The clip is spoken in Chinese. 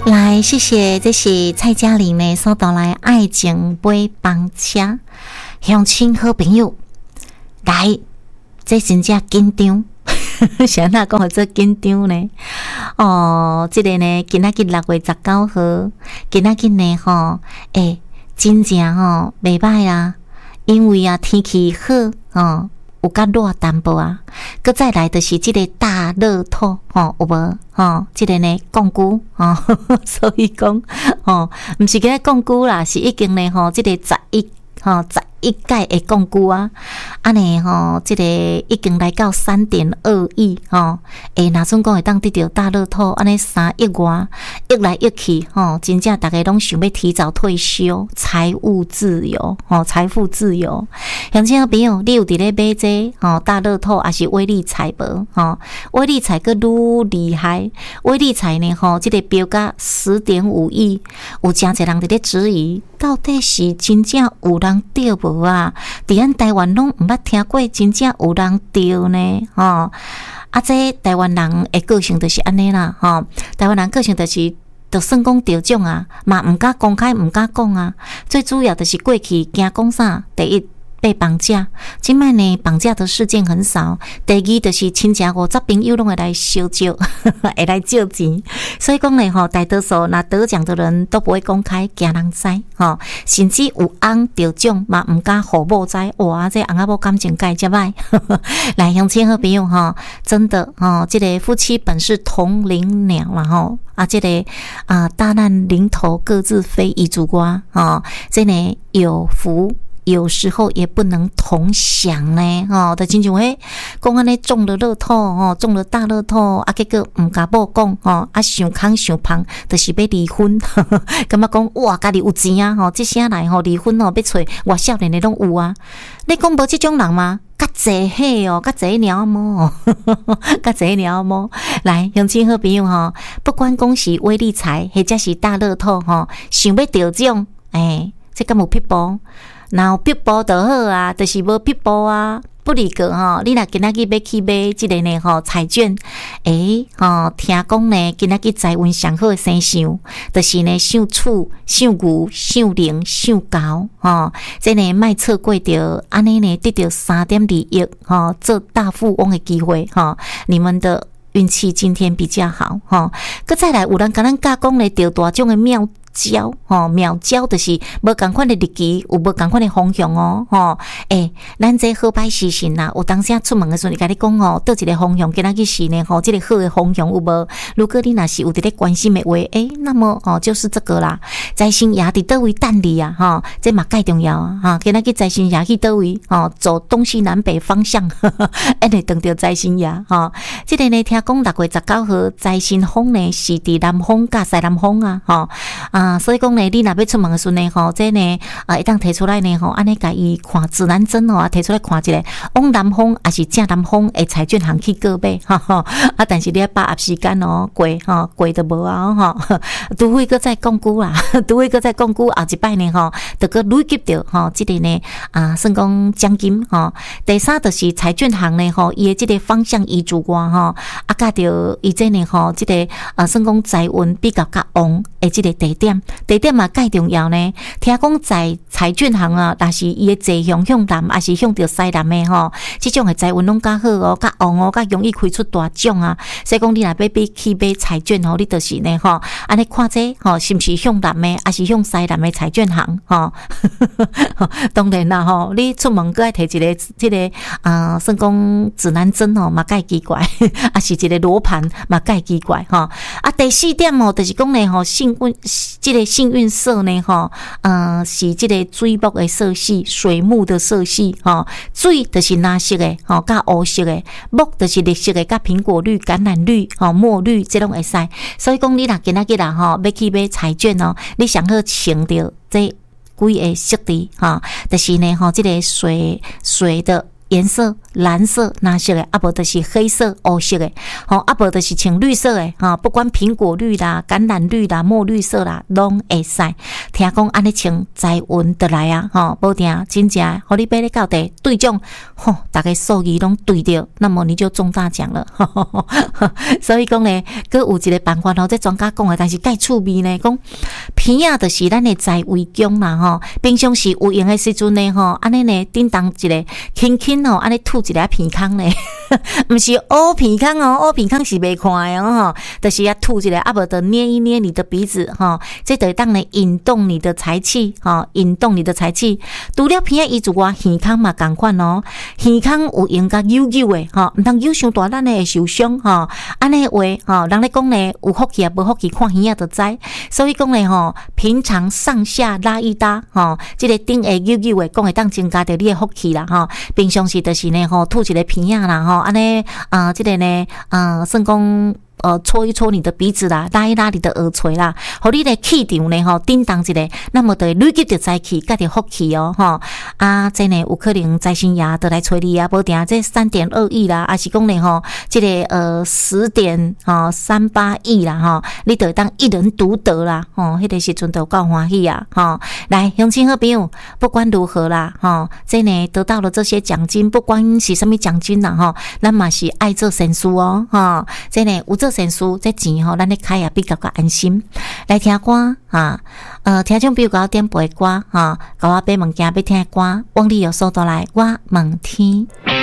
来，谢谢，这是蔡嘉玲呢所带来爱情买房车，乡亲好朋友，来，这真正紧张，谁那讲这紧张呢？哦，这个呢，今仔日6月19號，今仔日呢吼，真正吼袂歹啊，因為啊天氣好哦。有較熱淡薄啊，佮再來就是這個大樂透吼，有無吼？這個呢槓龜吼，所以講吼，毋是個槓龜啦，是已經呢吼，這個11屆的槓龜啊，安尼吼，這個已經來到3.2億吼，若總講會當得到大樂透，安尼3億外，億來億去吼，真正大家攏想要提早退休，財務自由吼，財富自由。鄉親朋友，你有佇咧買這吼大樂透，還是威力彩無吼？威力彩閣愈厲害，威力彩呢吼，這個標價10.5億，有真儕人佇咧質疑，到底是真正有人對無啊？佇咱台灣攏毋捌聽過，真正有人對呢吼。這台灣人的個性就是安尼啦吼，台灣人個性就是就算講得獎啊，嘛毋敢公開，毋敢講啊。最主要就是過去驚講啥，第一被綁架，現在呢綁架的事件很少。第二就是親戚50朋友攏會來燒酒，會來借錢。所以講呢吼，大多數拿得獎的人都不會公開，驚人知吼。甚至有翁得獎嘛，毋敢互某知。哇，這翁仔某感情介遮歹。來，鄉親好朋友吼，真的吼，這個夫妻本是同林鳥啦吼。這個大難臨頭各自飛，遺囑瓜吼，這呢有福。有時候也不能同享呢，吼，就親像講安尼中了樂透，吼，中了大樂透，結果毋甲某講，吼，想空想芳，就是要離婚，感覺講哇，家己有錢啊，吼，這聲來吼離婚吼，要找外少年的攏有啊，你講無這種人嗎？較濟嘿哦，較濟鳥麼？較濟鳥麼？來，鄉親好朋友吼，不管講是威力彩，或者是大樂透，吼，想要得獎，這敢有撇步？若有撇步就好啊，就是無撇步啊，不離個吼。你若今仔日要去買即個呢吼彩券，吼聽講呢，今仔日財運上好的生肖，就是呢姓楚、姓牛、姓龍、姓高吼。這呢莫錯過着，安尼呢得到3.2億吼，做大富翁的機會吼。你們的運氣今天比較好吼。閣再來有人甲咱教講呢，得大獎的妙招吼，妙招就是無共款的日期，有無共款的方向哦吼。咱這好歹時辰啦，有當時出門的時候，甲你講哦，倒一個方向，今仔日是呢吼，這個好的方向有無？如果你若是有佇咧關心的話，那麼哦，就是這個啦。財神爺佇倒位等你啊，吼，這嘛介重要啊，哈。今仔日財神爺去倒位，吼，走東西南北方向，安尼等着財神爺，吼。這個呢，聽講6月19號財神風呢是佇南方甲西南方啊，吼。所以講呢，你若要出門的時候呢，吼，這呢，一旦提出來呢，吼，安尼甲伊看指南針哦，提出來看一個往南方還是正南方的彩券行去購買，哈，但是你要把握時間哦，貴都無啊，吼，除非閣再講久啦，除非閣再講久，後一擺呢，吼，就閣累積到吼，這個呢，算講獎金，吼。第三就是彩券行呢，吼，伊的這個方向移住外，吼，甲着伊這呢，吼，這個算講財運比較較旺的這個地點嘛介重要呢。聽講在彩券行啊，但是伊的坐向南，還是向着西南的吼，這種的財運攏較好哦，較旺哦，較容易開出大獎啊。所以講你若要去買彩券吼，你就是呢吼，安尼看這吼是毋是向南的，還是向西南的彩券行吼？當然啦吼，你出門閣愛摕一個這個算講指南針吼嘛介奇怪，還是一個羅盤嘛介奇怪吼。第四點吼，就是講呢吼幸運。這個幸運色呢，吼，是這個水木的色系，水木的色系，吼，水就是藍色的，吼，加烏色的，木就是綠色的，加蘋果綠、橄欖綠，吼，墨綠，這種會使。所以講，你若今仔日啦，吼，要去買彩券哦，你上好穿着這幾個色的，哈，就是呢，吼，這個水的颜色，蓝色、蓝色的，啊无就是黑色、黑色的，啊无就是穿绿色的，不管苹果绿啦、橄榄绿啦、墨绿色啦，拢会使。听讲安尼穿财运就来啊，无定真正，互你买咧到底对中，大家数字拢对着，那么你就中大奖了。所以讲呢，佮有一个办法这专家讲的，但是介趣味呢，讲鼻啊，就是咱的财位宫啦，平常时有用的时阵呢，安尼呢，叮当一个轻轻安尼吐一个鼻孔呢，不是乌鼻孔乌鼻孔是袂看的就是要吐一个，啊无就捏一捏你的鼻子这就当呢引动你的财气引动你的财气。除了鼻啊以外，耳孔嘛同款耳孔有用甲扭扭的毋通扭伤大，咱呢会受伤安尼话人咧讲呢有福气啊无福气，看耳啊就知。所以讲呢平常上下拉一搭这个顶下扭扭的，讲会当增加着你的福气啦平常时就是呢吐一个鼻啊啦安尼这个呢算讲搓一搓你的鼻子啦，拉一拉你的耳垂啦，互你的气场呢叮当一个，那么就累积着财气，甲着福气这呢有可能财神爷就来找你啊，无定这3.2亿啦，还是讲呢这个10.38亿啦你就当一人独得啦迄个时阵就够欢喜啊来，乡亲好朋友，不管如何啦这呢得到了这些奖金，不管是什么奖金啦咱嘛是爱做善事这呢有做善事，这钱咱咧开也比较安心。来听歌听种比如讲点播歌甲我买物件要听的歌，往里有收到来，我问天。